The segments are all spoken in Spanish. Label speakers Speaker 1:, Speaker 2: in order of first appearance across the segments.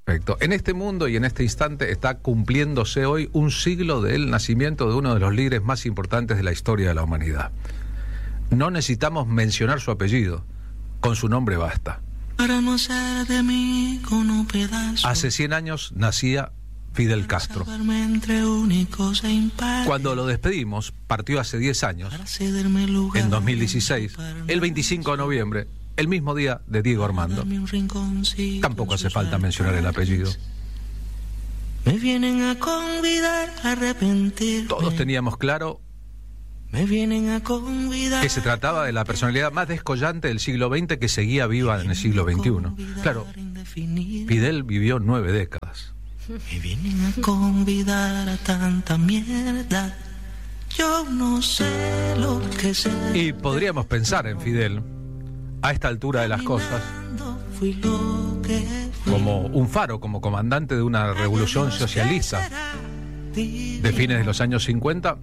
Speaker 1: Perfecto. En este mundo y en este instante está cumpliéndose hoy un siglo del nacimiento de uno de los líderes más importantes de la historia de la humanidad. No necesitamos mencionar su apellido, con su nombre basta.
Speaker 2: Para no hacer de mí con un pedazo.
Speaker 1: Hace 100 años nacía Fidel Castro. Cuando lo despedimos, partió hace 10 años, en 2016, el 25 de noviembre, el mismo día de Diego Armando. Tampoco hace falta mencionar el apellido.
Speaker 2: Me vienen a convidar a arrepentirme.
Speaker 1: Todos teníamos claro
Speaker 2: Me vienen a convidar
Speaker 1: que se trataba de la personalidad más descollante del siglo XX que seguía viva en el siglo XXI. Claro, Fidel vivió 9 décadas.
Speaker 2: Me vienen a convidar a tanta mierda. Yo no sé lo que sé.
Speaker 1: Y podríamos pensar en Fidel, a esta altura de las cosas, como un faro, como comandante de una revolución socialista de fines de los años 50,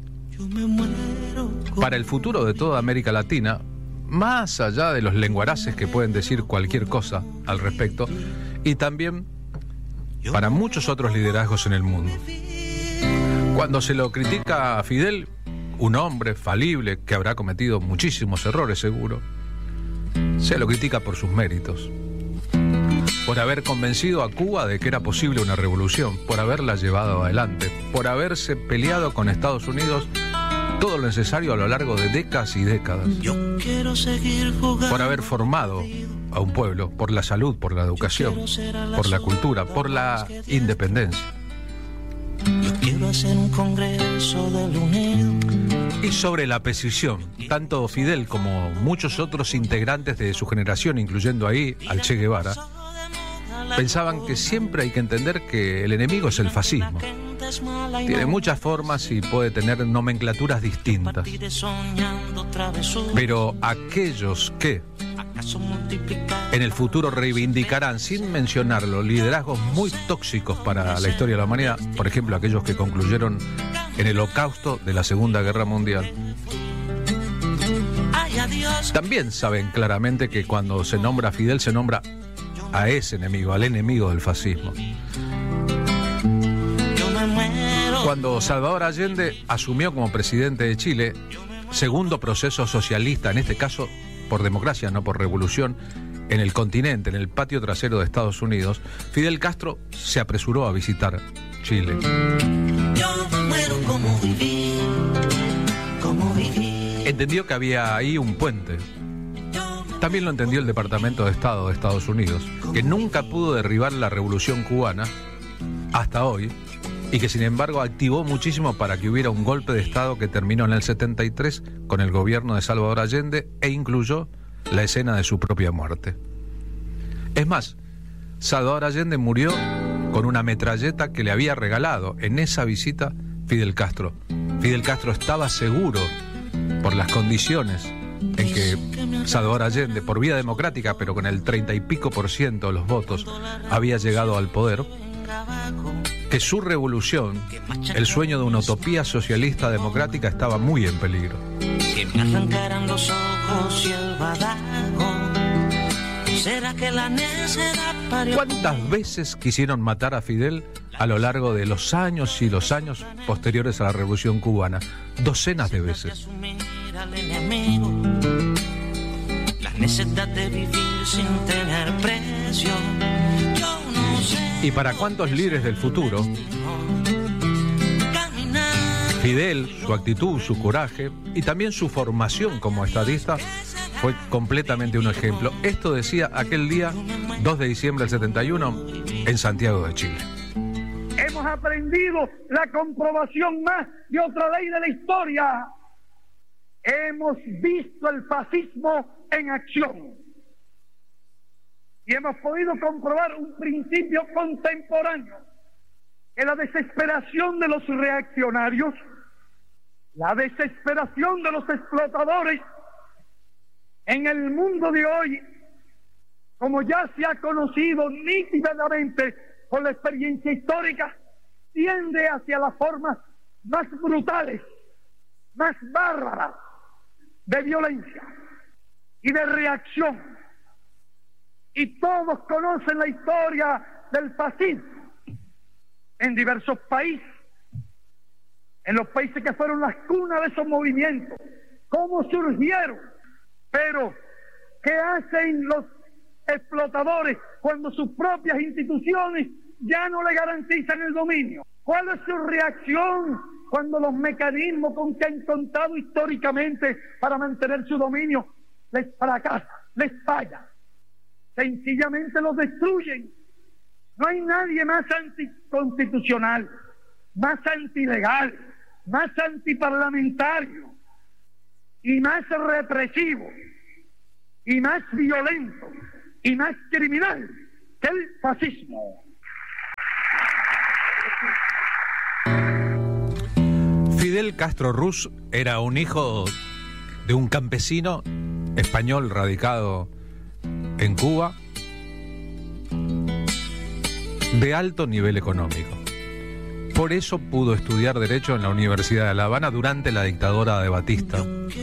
Speaker 1: para el futuro de toda América Latina, más allá de los lenguaraces que pueden decir cualquier cosa al respecto, y también para muchos otros liderazgos en el mundo. Cuando se lo critica a Fidel, un hombre falible que habrá cometido muchísimos errores seguro, se lo critica por sus méritos, por haber convencido a Cuba de que era posible una revolución, por haberla llevado adelante, por haberse peleado con Estados Unidos todo lo necesario a lo largo de décadas y décadas, por haber formado a un pueblo, por la salud, por la educación, por la cultura, por la independencia.
Speaker 2: Yo quiero hacer un congreso del unido.
Speaker 1: Y sobre la precisión, tanto Fidel como muchos otros integrantes de su generación, incluyendo ahí al Che Guevara, pensaban que siempre hay que entender que el enemigo es el fascismo. Tiene muchas formas y puede tener nomenclaturas distintas. Pero aquellos que en el futuro reivindicarán, sin mencionarlo, liderazgos muy tóxicos para la historia de la humanidad, por ejemplo, aquellos que concluyeron en el holocausto de la Segunda Guerra Mundial, también saben claramente que cuando se nombra a Fidel, se nombra a ese enemigo, al enemigo del fascismo. Cuando Salvador Allende asumió como presidente de Chile, segundo proceso socialista, en este caso por democracia, no por revolución, en el continente, en el patio trasero de Estados Unidos, Fidel Castro se apresuró a visitar Chile. Entendió que había ahí un puente. También lo entendió el Departamento de Estado de Estados Unidos, que nunca pudo derribar la revolución cubana hasta hoy, y que sin embargo activó muchísimo para que hubiera un golpe de Estado que terminó en el 73 con el gobierno de Salvador Allende e incluyó la escena de su propia muerte. Es más, Salvador Allende murió con una metralleta que le había regalado en esa visita Fidel Castro. Fidel Castro estaba seguro, por las condiciones en que Salvador Allende, por vía democrática, pero con el 30 y pico % de los votos, había llegado al poder, que su revolución, el sueño de una utopía socialista democrática, estaba muy en peligro.
Speaker 2: Que me arrancaran los ojos y el badajo. ¿Será que la necedad parió?
Speaker 1: ¿Cuántas veces quisieron matar a Fidel a lo largo de los años y los años posteriores a la Revolución Cubana? Docenas de veces.
Speaker 2: La necesidad de vivir sin tener precio. Yo no sé.
Speaker 1: ¿Y para cuántos líderes del futuro? Fidel, su actitud, su coraje y también su formación como estadista fue completamente un ejemplo. Esto decía aquel día, 2 de diciembre del 71, en Santiago de Chile.
Speaker 3: Hemos aprendido la comprobación más de otra ley de la historia. Hemos visto el fascismo en acción. Y hemos podido comprobar un principio contemporáneo, que la desesperación de los reaccionarios, la desesperación de los explotadores en el mundo de hoy, como ya se ha conocido nítidamente por la experiencia histórica, tiende hacia las formas más brutales, más bárbaras de violencia y de reacción. Y todos conocen la historia del fascismo en diversos países, en los países que fueron las cunas de esos movimientos, cómo surgieron, pero ¿qué hacen los explotadores cuando sus propias instituciones ya no le garantizan el dominio? ¿Cuál es su reacción cuando los mecanismos con que han contado históricamente para mantener su dominio les fracasan, les fallan? Sencillamente los destruyen. No hay nadie más anticonstitucional, más antilegal, más antiparlamentario y más represivo y más violento y más criminal que el fascismo.
Speaker 1: Fidel Castro Ruz era un hijo de un campesino español radicado en Cuba, de alto nivel económico. Por eso pudo estudiar Derecho en la Universidad de La Habana durante la dictadura de Batista.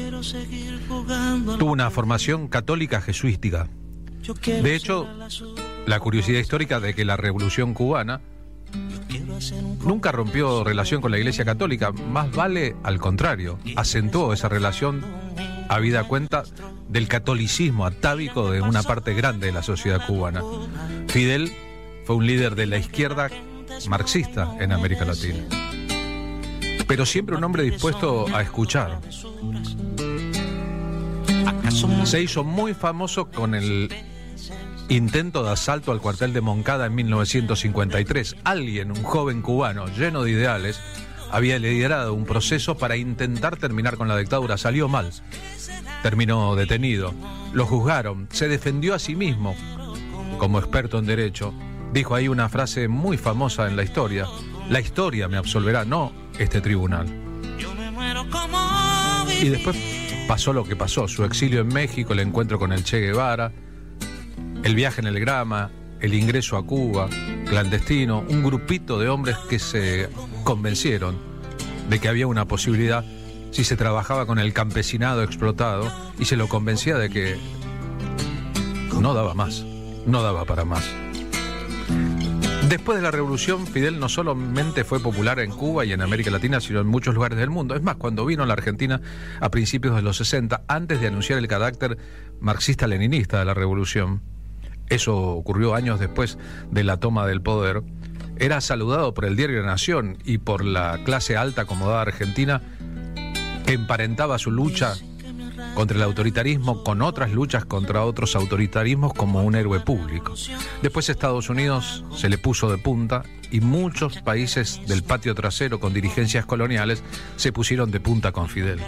Speaker 1: Tuvo una formación católica jesuítica. De hecho, la curiosidad histórica de que la Revolución Cubana nunca rompió relación con la Iglesia Católica, más vale al contrario, acentuó esa relación habida cuenta del catolicismo atávico de una parte grande de la sociedad cubana. Fidel fue un líder de la izquierda marxista en América Latina, pero siempre un hombre dispuesto a escuchar. Se hizo muy famoso con el intento de asalto al cuartel de Moncada en 1953. Alguien, un joven cubano lleno de ideales, había liderado un proceso para intentar terminar con la dictadura. Salió mal. Terminó detenido. Lo juzgaron. Se defendió a sí mismo como experto en derecho. Dijo ahí una frase muy famosa en la historia: la historia me absolverá, no este tribunal. Y después pasó lo que pasó: su exilio en México, el encuentro con el Che Guevara, el viaje en el Grama, el ingreso a Cuba, clandestino, un grupito de hombres que se convencieron de que había una posibilidad si se trabajaba con el campesinado explotado, y se lo convencía de que no daba más, no daba para más. Después de la revolución, Fidel no solamente fue popular en Cuba y en América Latina, sino en muchos lugares del mundo. Es más, cuando vino a la Argentina a principios de los 60, antes de anunciar el carácter marxista-leninista de la revolución, eso ocurrió años después de la toma del poder, era saludado por el diario La Nación y por la clase alta acomodada argentina, que emparentaba su lucha contra el autoritarismo con otras luchas contra otros autoritarismos como un héroe público. Después Estados Unidos se le puso de punta y muchos países del patio trasero con dirigencias coloniales se pusieron de punta con Fidel.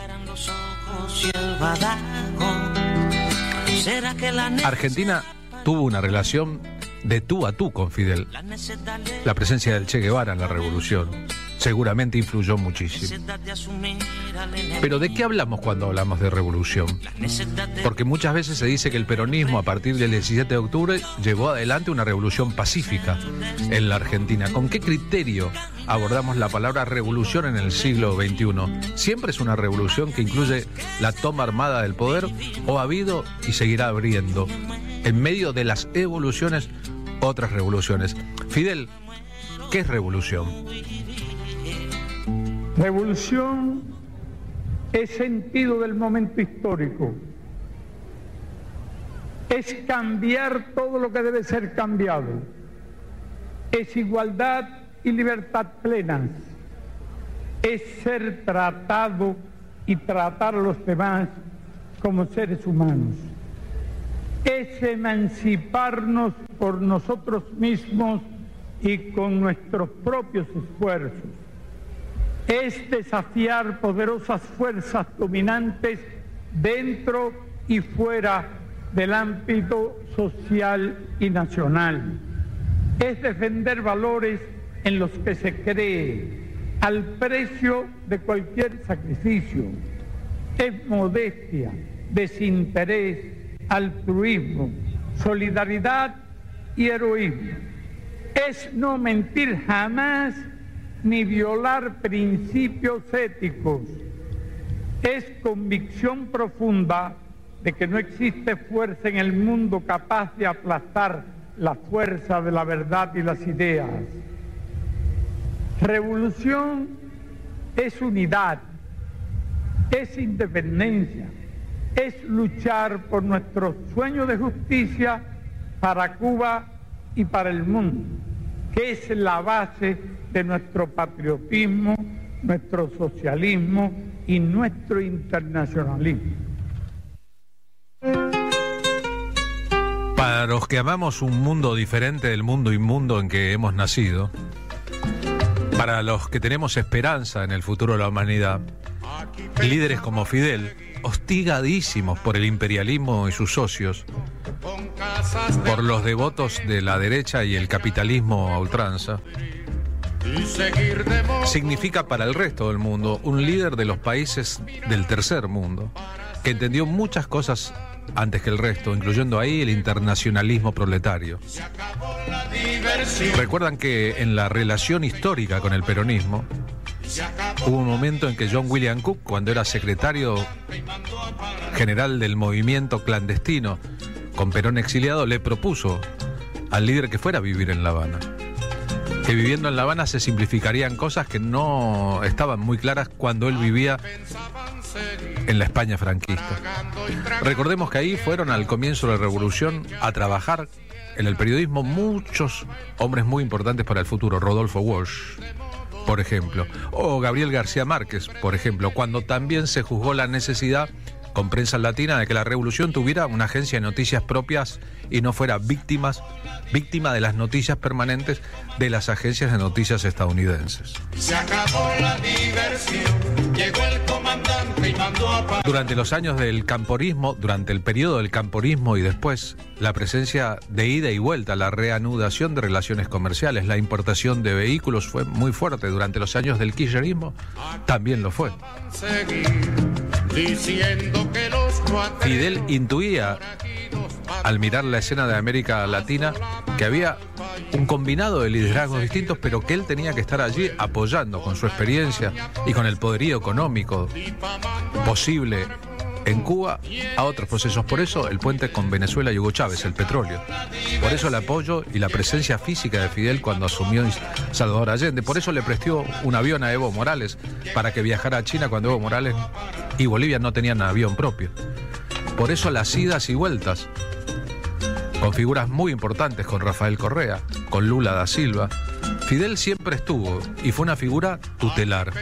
Speaker 1: Argentina tuvo una relación de tú a tú con Fidel. La presencia del Che Guevara en la revolución seguramente influyó muchísimo. Pero ¿de qué hablamos cuando hablamos de revolución? Porque muchas veces se dice que el peronismo a partir del 17 de octubre llevó adelante una revolución pacífica en la Argentina. ¿Con qué criterio abordamos la palabra revolución en el siglo XXI? ¿Siempre es una revolución que incluye la toma armada del poder, o ha habido y seguirá habiendo en medio de las evoluciones otras revoluciones? Fidel, ¿qué es revolución?
Speaker 4: Revolución es sentido del momento histórico, es cambiar todo lo que debe ser cambiado, es igualdad y libertad plenas, es ser tratado y tratar a los demás como seres humanos, es emanciparnos por nosotros mismos y con nuestros propios esfuerzos. Es desafiar poderosas fuerzas dominantes dentro y fuera del ámbito social y nacional. Es defender valores en los que se cree, al precio de cualquier sacrificio. Es modestia, desinterés, altruismo, solidaridad y heroísmo. Es no mentir jamás ni violar principios éticos. Es convicción profunda de que no existe fuerza en el mundo capaz de aplastar la fuerza de la verdad y las ideas. Revolución es unidad, es independencia, es luchar por nuestro sueño de justicia para Cuba y para el mundo, que es la base de nuestro patriotismo, nuestro socialismo y nuestro internacionalismo.
Speaker 1: Para los que amamos un mundo diferente del mundo inmundo en que hemos nacido, para los que tenemos esperanza en el futuro de la humanidad, líderes como Fidel, hostigadísimos por el imperialismo y sus socios, por los devotos de la derecha y el capitalismo a ultranza, significa para el resto del mundo un líder de los países del tercer mundo, que entendió muchas cosas antes que el resto, incluyendo ahí el internacionalismo proletario. Recuerdan que en la relación histórica con el peronismo hubo un momento en que John William Cook, cuando era secretario general del movimiento clandestino con Perón exiliado, le propuso al líder que fuera a vivir en La Habana, que viviendo en La Habana se simplificarían cosas que no estaban muy claras cuando él vivía en la España franquista. Recordemos que ahí fueron al comienzo de la revolución a trabajar en el periodismo muchos hombres muy importantes para el futuro, Rodolfo Walsh, por ejemplo, o Gabriel García Márquez, por ejemplo, cuando también se juzgó la necesidad con Prensa Latina de que la revolución tuviera una agencia de noticias propias y no fuera víctima de las noticias permanentes de las agencias de noticias estadounidenses.
Speaker 5: Se acabó la diversión, llegó el comandante y mandó a parar.
Speaker 1: Durante los años del camporismo, durante el periodo del camporismo y después, la presencia de ida y vuelta, la reanudación de relaciones comerciales, la importación de vehículos fue muy fuerte. Durante los años del kirchnerismo también lo fue. Fidel intuía, al mirar la escena de América Latina, que había un combinado de liderazgos distintos, pero que él tenía que estar allí apoyando con su experiencia y con el poderío económico posible en Cuba a otros procesos. Por eso el puente con Venezuela y Hugo Chávez, el petróleo. Por eso el apoyo y la presencia física de Fidel cuando asumió Salvador Allende. Por eso le prestó un avión a Evo Morales para que viajara a China cuando Evo Morales y Bolivia no tenían avión propio. Por eso las idas y vueltas con figuras muy importantes, con Rafael Correa, con Lula da Silva. Fidel siempre estuvo y fue una figura tutelar.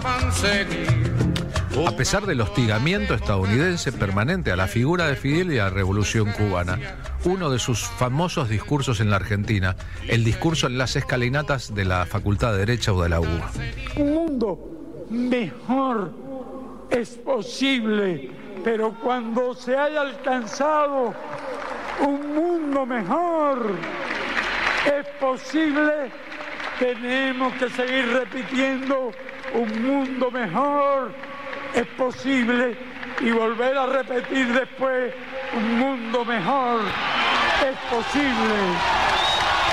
Speaker 1: A pesar del hostigamiento estadounidense permanente a la figura de Fidel y a la Revolución Cubana, uno de sus famosos discursos en la Argentina, el discurso en las escalinatas de la Facultad de Derecho de la UBA.
Speaker 4: Un mundo mejor es posible, pero cuando se haya alcanzado un mundo mejor es posible, tenemos que seguir repitiendo un mundo mejor es posible y volver a repetir después un mundo mejor es posible.